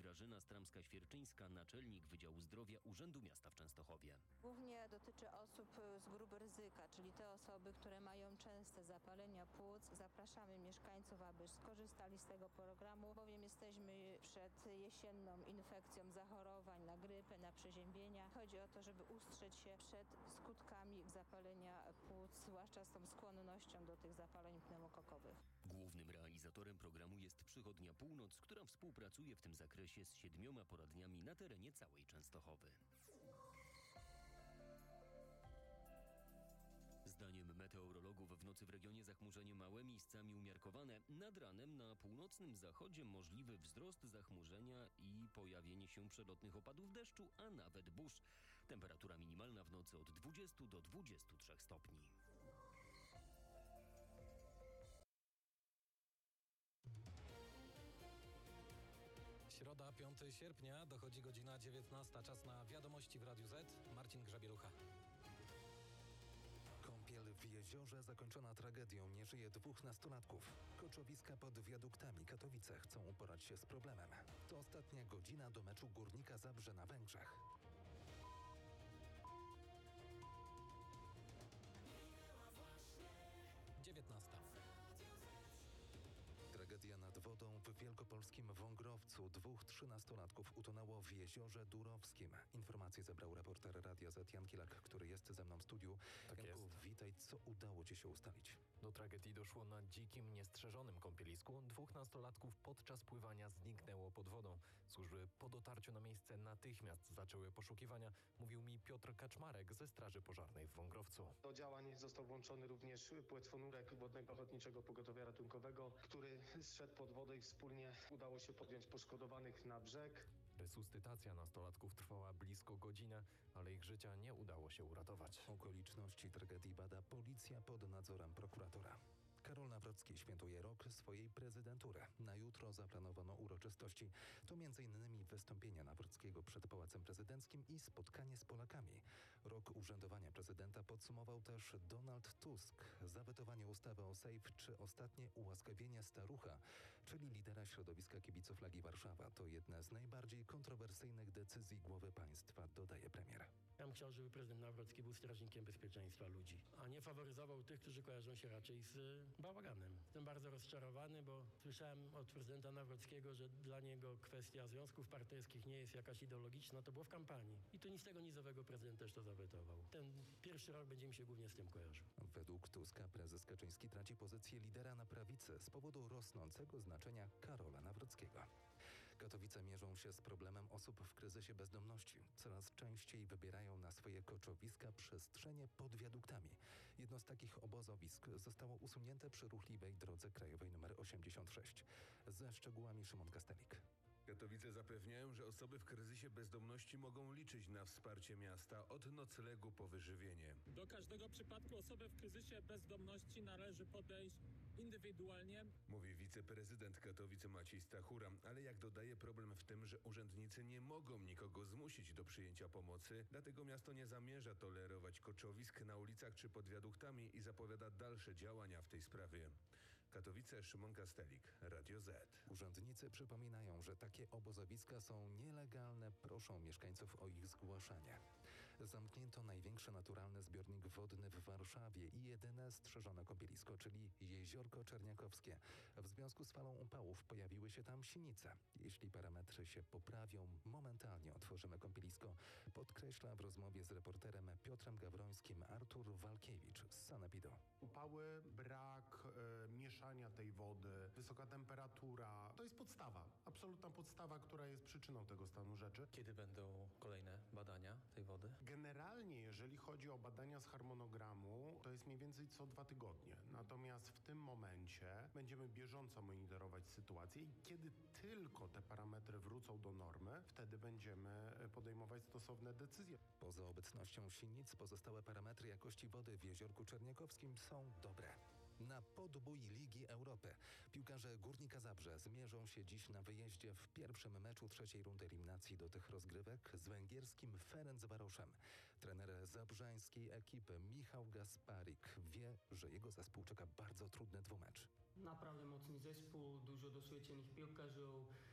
Grażyna Stramska-Świerczyńska, naczelnik Wydziału Zdrowia Urzędu Miasta w Częstochowie. Głównie dotyczy osób z grupy ryzyka, czyli te osoby, które mają częste zapalenia płuc. Zapraszamy mieszkańców, aby skorzystali z tego programu, bowiem jesteśmy przed jesienną infekcją zachorowań na grypę, na przeziębienia. Chodzi o to, żeby ustrzec się przed skutkami zapalenia płuc, zwłaszcza z tą skłonnością do tych zapaleń pneumokokowych. Głównym realizatorem programu jest Przychodnia Północ, która współpracuje w tym zakresie z 7 poradniami na terenie całej Częstochowy. Zdaniem meteorologów w nocy w regionie zachmurzenie małe, miejscami umiarkowane. Nad ranem na północnym zachodzie możliwy wzrost zachmurzenia i pojawienie się przelotnych opadów deszczu, a nawet burz. Temperatura minimalna w nocy od 20 do 23 stopni. Środa, 5 sierpnia, dochodzi godzina 19. Czas na wiadomości w Radiu Z. Marcin Grzebielucha. Kąpiel w jeziorze zakończona tragedią. Nie żyje 2 nastolatków. Koczowiska pod wiaduktami. Katowice chcą uporać się z problemem. To ostatnia godzina do meczu Górnika Zabrze na Węgrzech. Dziewiętnasta. Tragedia nad wodą w wielkopolskim Wągrowcu. 2 13-latków utonęło w jeziorze Durowskim. Informacje zebrał reporter Radia Z Jan Kielak, który jest ze mną w studiu. Tak Janku, jest. witaj. Co udało ci się ustalić? Do tragedii doszło na dzikim, niestrzeżonym kąpielisku. 2 nastolatków podczas pływania zniknęło pod wodą. Służby po dotarciu na miejsce natychmiast zaczęły poszukiwania, mówił mi Piotr Kaczmarek ze Straży Pożarnej w Wągrowcu. Do działań został włączony również płetwonurek Wodnego Ochotniczego Pogotowia Ratunkowego, który zszedł pod wodę i wspólnie udało się podjąć poszkodowanych na brzeg. Resuscytacja nastolatków trwała blisko godzinę, ale ich życia nie udało się uratować. Okoliczności tragedii bada policja pod nadzorem prokuratora. Karol Nawrocki świętuje rok swojej prezydentury. Na jutro zaplanowano uroczystości. To m.in. wystąpienie Nawrockiego przed Pałacem Prezydenckim i spotkanie z Polakami. Rok urzędowania prezydenta podsumował też Donald Tusk. Zawetowanie ustawy o SAFE czy ostatnie ułaskawienie Starucha, czyli lidera środowiska kibiców Legii Warszawa. To jedna z najbardziej kontrowersyjnych decyzji głowy państwa, dodaje premier. Ja bym chciał, żeby prezydent Nawrocki był strażnikiem bezpieczeństwa ludzi, a nie faworyzował tych, którzy kojarzą się raczej z bałaganem. Jestem bardzo rozczarowany, bo słyszałem od prezydenta Nawrockiego, że dla niego kwestia związków partnerskich nie jest jakaś ideologiczna. To było w kampanii. I to nic z tego nizowego prezydent też to zawetował. Ten pierwszy rok będzie mi się głównie z tym kojarzył. Według Tuska prezes Kaczyński traci pozycję lidera na prawicy z powodu rosnącego znaczenia Karola Nawrockiego. Katowice mierzą się z problemem osób w kryzysie bezdomności. Coraz częściej wybierają na swoje koczowiska przestrzenie pod wiaduktami. Jedno z takich obozowisk zostało usunięte przy ruchliwej drodze krajowej nr 86. Ze szczegółami Szymon Kastelik. Katowice zapewniają, że osoby w kryzysie bezdomności mogą liczyć na wsparcie miasta od noclegu po wyżywienie. Do każdego przypadku osobę w kryzysie bezdomności należy podejść indywidualnie. Mówi wiceprezydent Katowic Maciej Stachura, ale jak dodaje, problem w tym, że urzędnicy nie mogą nikogo zmusić do przyjęcia pomocy, dlatego miasto nie zamierza tolerować koczowisk na ulicach czy pod wiaduktami i zapowiada dalsze działania w tej sprawie. Katowice, Szymon Kastelik, Radio Z. Urzędnicy przypominają, że takie obozowiska są nielegalne, proszą mieszkańców o ich zgłaszanie. Zamknięto największy naturalny zbiornik wodny w Warszawie i jedyne strzeżone kąpielisko, czyli Jeziorko Czerniakowskie. W związku z falą upałów pojawiły się tam sinice. Jeśli parametry się poprawią, momentalnie otworzymy kąpielisko, podkreśla w rozmowie z reporterem Piotrem Gawrońskim Artur Walkiewicz z Sanepidu. Upały, brak mieszania tej wody, wysoka temperatura, to jest podstawa, absolutna podstawa, która jest przyczyną tego stanu rzeczy. Kiedy będą kolejne badania tej wody? Generalnie, jeżeli chodzi o badania z harmonogramu, to jest mniej więcej co 2 tygodnie. Natomiast w tym momencie będziemy bieżąco monitorować sytuację i kiedy tylko te parametry wrócą do normy, wtedy będziemy podejmować stosowne decyzje. Poza obecnością sinic pozostałe parametry jakości wody w Jeziorku Czerniakowskim są dobre. Na podbój Ligi Europy. Piłkarze Górnika Zabrze zmierzą się dziś na wyjeździe w pierwszym meczu 3. rundy eliminacji do tych rozgrywek z węgierskim Ferencvaroszem. Trener zabrzańskiej ekipy Michał Gasparik wie, że jego zespół czeka bardzo trudny dwumecz. Naprawdę mocny zespół, dużo doświadczonych piłkarzy,